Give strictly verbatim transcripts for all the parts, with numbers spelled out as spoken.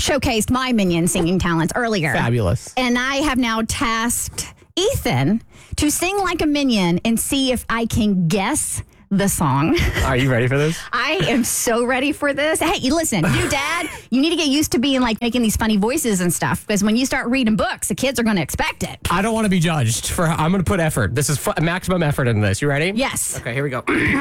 showcased my Minion singing talents earlier. Fabulous. And I have now tasked Ethan to sing like a Minion and see if I can guess the song. Are you ready for this? I am so ready for this. Hey, you listen, new dad, you need to get used to being like making these funny voices and stuff, because when you start reading books, the kids are going to expect it. I don't want to be judged for. I'm going to put effort. This is fu- maximum effort in this. You ready? Yes. Okay, here we go.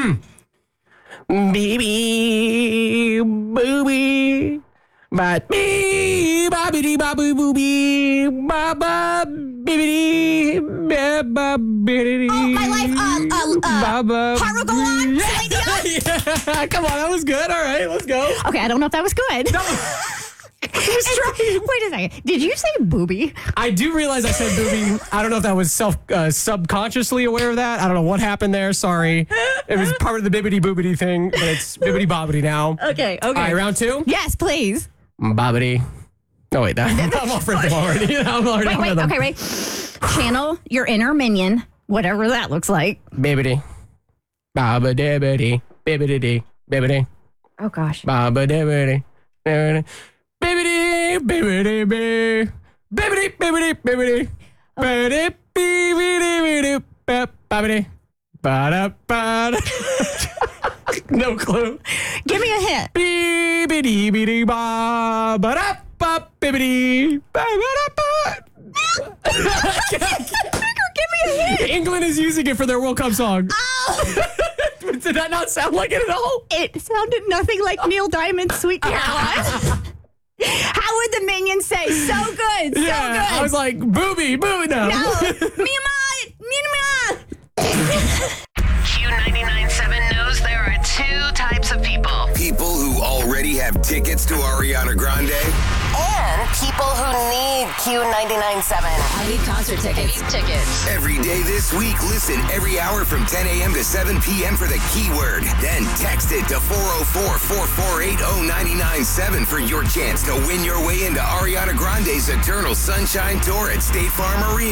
Baby, booby, but me, babidi, babu, booby, baba, bibidi, baba, bibidi. Oh, my life, uh, uh, uh, Baba. Heart Will Go On, Yeah. Celine Dion. Yeah. Come on, that was good. All right, let's go. Okay, I don't know if that was good. No. And- wait a second. Did you say booby? I do realize I said booby. I don't know if that was self uh, subconsciously aware of that. I don't know what happened there. Sorry. It was part of the bibbity boobity thing, but it's bibbity bobbity now. Okay, okay. All right, round two. Yes, please. Bobbity. Oh, wait. That, I'm off rhythm already. I'm already Wait, off wait, rhythm. okay, wait. Channel your inner Minion, whatever that looks like. Bibbity. Baba dibbity. Bibbity dee. Bibbity. Oh, gosh. Baba dibbity. Bibbity. Bibbity. Bibbity bee. Bibbity. Bibbity. Bibbity. Bibbity. Bibbity. Bibbity. Bibbity. Ba-da-ba-da. No clue. Give me a hint. Bibbidi bibbidi ba ba da ba bibbidi ba ba da ba. Give me a hint. England is using it for their World Cup song. Oh, Did that not sound like it at all? it sounded nothing like Neil Diamond's Sweet Caroline. How would the Minions say? So good, so Yeah, good. I was like, booby, boo, no. no. Mima, Mima. Q ninety-nine point seven knows there are two types of people. People who already have tickets to Ariana Grande. And people who need Q ninety-nine point seven. I need concert tickets. I need tickets. Every day this week, listen every hour from ten a.m. to seven p.m. for the keyword. Then text it to four oh four, four four eight, oh nine nine seven for your chance to win your way into Ariana Grande's Eternal Sunshine Tour at State Farm Arena.